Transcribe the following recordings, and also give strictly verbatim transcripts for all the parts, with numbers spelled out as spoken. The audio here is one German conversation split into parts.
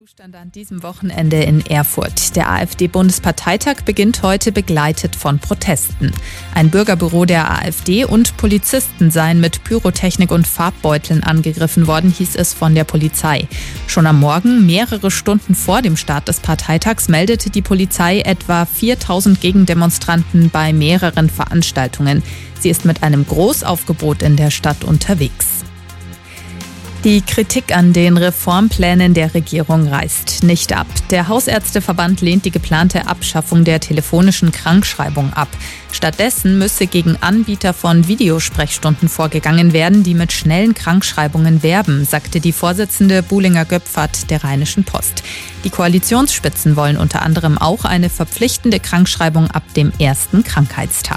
Zustand an diesem Wochenende in Erfurt. Der AfD-Bundesparteitag beginnt heute begleitet von Protesten. Ein Bürgerbüro der AfD und Polizisten seien mit Pyrotechnik und Farbbeuteln angegriffen worden, hieß es von der Polizei. Schon am Morgen, mehrere Stunden vor dem Start des Parteitags, meldete die Polizei etwa viertausend Gegendemonstranten bei mehreren Veranstaltungen. Sie ist mit einem Großaufgebot in der Stadt unterwegs. Die Kritik an den Reformplänen der Regierung reißt nicht ab. Der Hausärzteverband lehnt die geplante Abschaffung der telefonischen Krankschreibung ab. Stattdessen müsse gegen Anbieter von Videosprechstunden vorgegangen werden, die mit schnellen Krankschreibungen werben, sagte die Vorsitzende Buhlinger-Göpfert der Rheinischen Post. Die Koalitionsspitzen wollen unter anderem auch eine verpflichtende Krankschreibung ab dem ersten Krankheitstag.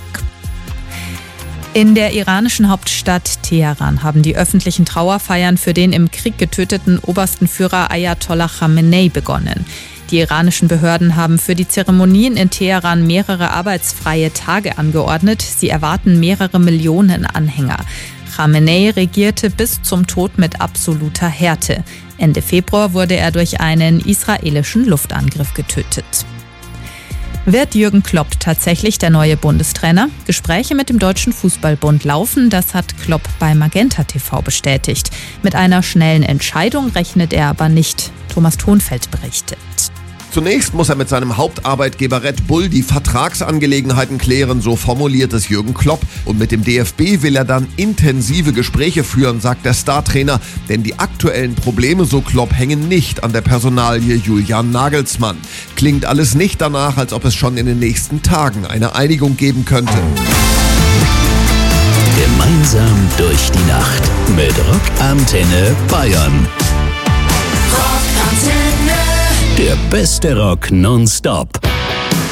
In der iranischen Hauptstadt Teheran haben die öffentlichen Trauerfeiern für den im Krieg getöteten obersten Führer Ayatollah Khamenei begonnen. Die iranischen Behörden haben für die Zeremonien in Teheran mehrere arbeitsfreie Tage angeordnet. Sie erwarten mehrere Millionen Anhänger. Khamenei regierte bis zum Tod mit absoluter Härte. Ende Februar wurde er durch einen israelischen Luftangriff getötet. Wird Jürgen Klopp tatsächlich der neue Bundestrainer? Gespräche mit dem Deutschen Fußballbund laufen, das hat Klopp bei Magenta T V bestätigt. Mit einer schnellen Entscheidung rechnet er aber nicht. Thomas Thonfeld berichtet. Zunächst muss er mit seinem Hauptarbeitgeber Red Bull die Vertragsangelegenheiten klären, so formuliert es Jürgen Klopp. Und mit dem D F B will er dann intensive Gespräche führen, sagt der Startrainer. Denn die aktuellen Probleme, so Klopp, hängen nicht an der Personalie Julian Nagelsmann. Klingt alles nicht danach, als ob es schon in den nächsten Tagen eine Einigung geben könnte. Gemeinsam durch die Nacht mit Rockantenne Bayern. Rockantenne. Der beste Rock nonstop.